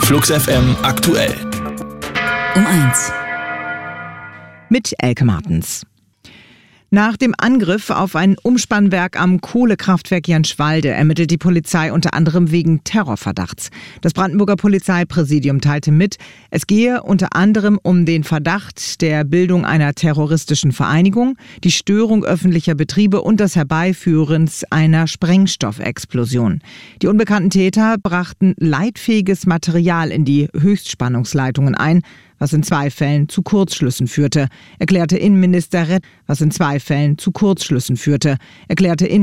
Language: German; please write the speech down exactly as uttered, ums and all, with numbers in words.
Flux F M aktuell. Um eins. Mit Elke Martens. Nach dem Angriff auf ein Umspannwerk am Kohlekraftwerk Jänschwalde ermittelt die Polizei unter anderem wegen Terrorverdachts. Das Brandenburger Polizeipräsidium teilte mit, es gehe unter anderem um den Verdacht der Bildung einer terroristischen Vereinigung, die Störung öffentlicher Betriebe und das Herbeiführen einer Sprengstoffexplosion. Die unbekannten Täter brachten leitfähiges Material in die Höchstspannungsleitungen ein, was in zwei Fällen zu Kurzschlüssen führte, erklärte Innenminister Rett, was in zwei Fällen zu Kurzschlüssen führte, erklärte